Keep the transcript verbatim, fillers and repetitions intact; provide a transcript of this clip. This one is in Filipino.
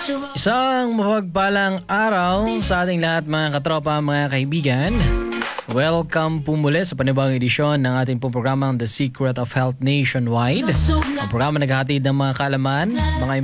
Isang mapagpalang araw sa ating lahat mga katropa, mga kaibigan. Welcome po muli sa panibagong edisyon ng ating pong programang The Secret of Health Nationwide. Ang programa naghahatid ng mga kaalaman, mga